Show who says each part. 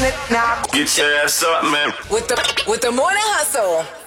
Speaker 1: Get your ass up, man.
Speaker 2: With the morning hustle.